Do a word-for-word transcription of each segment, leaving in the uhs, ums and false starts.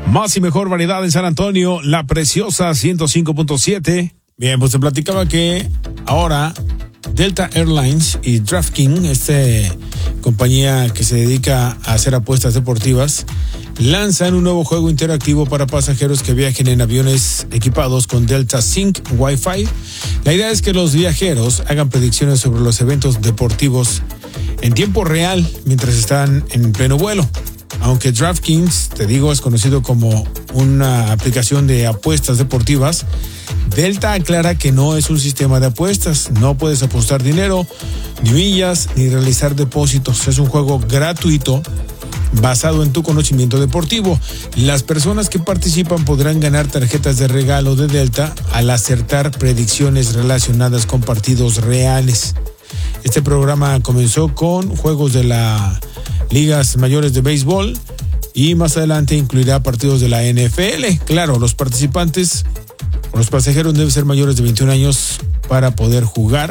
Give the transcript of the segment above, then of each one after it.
Más y mejor variedad en San Antonio, La Preciosa ciento cinco punto siete. Bien, pues te platicaba que ahora Delta Airlines y DraftKings, esta compañía que se dedica a hacer apuestas deportivas, lanzan un nuevo juego interactivo para pasajeros que viajen en aviones equipados con Delta Sync Wi-Fi. La idea es que los viajeros hagan predicciones sobre los eventos deportivos en tiempo real mientras están en pleno vuelo. Aunque DraftKings, te digo, es conocido como una aplicación de apuestas deportivas, Delta aclara que no es un sistema de apuestas. No puedes apostar dinero, ni millas, ni realizar depósitos. Es un juego gratuito basado en tu conocimiento deportivo. Las personas que participan podrán ganar tarjetas de regalo de Delta al acertar predicciones relacionadas con partidos reales. Este programa comenzó con juegos de las ligas mayores de béisbol y más adelante incluirá partidos de la N F L. Claro, los participantes, los pasajeros deben ser mayores de veintiún años para poder jugar,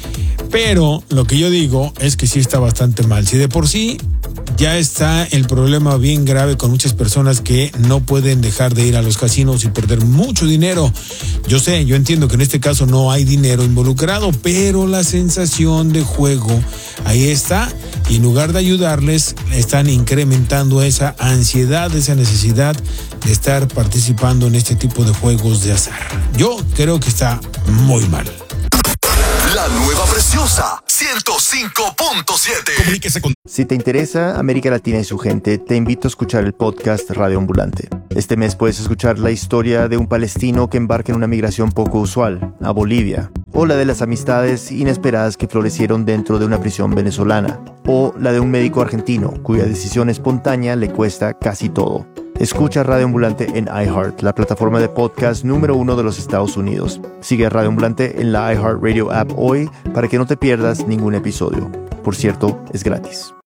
pero lo que yo digo es que sí está bastante mal. Si de por sí ya está el problema bien grave con muchas personas que no pueden dejar de ir a los casinos y perder mucho dinero. Yo sé, yo entiendo que en este caso no hay dinero involucrado, pero la sensación de juego ahí está. Y en lugar de ayudarles, están incrementando esa ansiedad, esa necesidad de estar participando en este tipo de juegos de azar. Yo creo que está muy mal. La nueva Preciosa ciento cinco punto siete. Comuníquese con... Si te interesa América Latina y su gente, te invito a escuchar el podcast Radio Ambulante. Este mes puedes escuchar la historia de un palestino que embarca en una migración poco usual, a Bolivia, o la de las amistades inesperadas que florecieron dentro de una prisión venezolana, o la de un médico argentino cuya decisión espontánea le cuesta casi todo. Escucha Radio Ambulante en iHeart, la plataforma de podcast número uno de los Estados Unidos. Sigue a Radio Ambulante en la iHeartRadio app hoy para que no te pierdas ningún episodio. Por cierto, es gratis.